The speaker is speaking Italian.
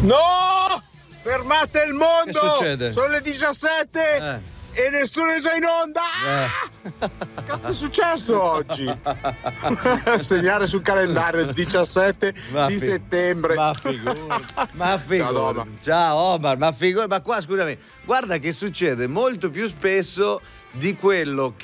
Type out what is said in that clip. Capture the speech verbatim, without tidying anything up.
No! Fermate il mondo! Che succede? Sono le diciassette Eh. e nessuno è già in onda! Eh. Cazzo è successo oggi? Segnare sul calendario il diciassette Ma di fi- settembre. Ma figurati, ma figurati. Ciao, Doma. Ciao Omar, ma figurati, ma qua scusami, guarda che succede molto più spesso di quello che